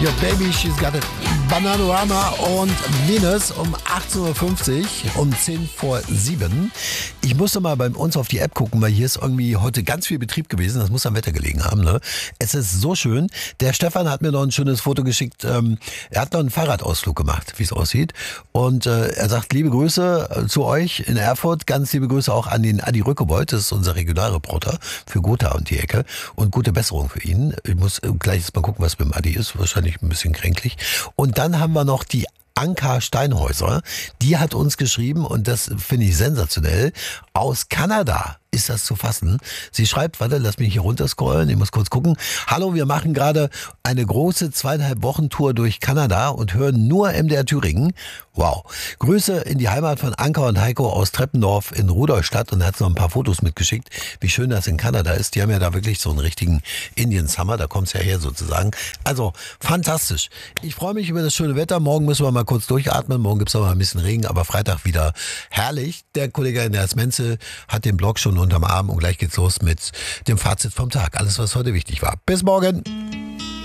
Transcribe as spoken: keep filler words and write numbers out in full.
Your Baby, She's Got It. Bananarama und Venus um achtzehn Uhr fünfzig, um zehn vor sieben. Ich musste mal bei uns auf die App gucken, weil hier ist irgendwie heute ganz viel Betrieb gewesen. Das muss am Wetter gelegen haben. Ne? Es ist so schön. Der Stefan hat mir noch ein schönes Foto geschickt. Ähm, er hat noch einen Fahrradausflug gemacht, wie es aussieht. Und äh, er sagt, liebe Grüße zu euch in Erfurt. Ganz liebe Grüße auch an den Adi Rückebold. Das ist unser Regionalreporter für Gotha und die Ecke. Und gute Besserung für ihn. Ich muss gleich jetzt mal gucken, was mit dem Adi ist. Wahrscheinlich ein bisschen kränklich. Und dann haben wir noch die Anka Steinhäuser, die hat uns geschrieben und das finde ich sensationell. Aus Kanada ist das zu fassen. Sie schreibt, warte, lass mich hier runterscrollen, ich muss kurz gucken. Hallo, wir machen gerade eine große zweieinhalb Wochen Tour durch Kanada und hören nur M D R Thüringen. Wow. Grüße in die Heimat von Anka und Heiko aus Treppendorf in Rudolstadt und hat noch ein paar Fotos mitgeschickt, wie schön das in Kanada ist. Die haben ja da wirklich so einen richtigen Indian Summer, da kommt's ja her sozusagen. Also, fantastisch. Ich freue mich über das schöne Wetter. Morgen müssen wir mal kurz durchatmen. Morgen gibt's noch mal ein bisschen Regen, aber Freitag wieder herrlich. Der Kollege in der Menzel hat den Blog schon unterm Arm und gleich geht's los mit dem Fazit vom Tag. Alles, was heute wichtig war. Bis morgen.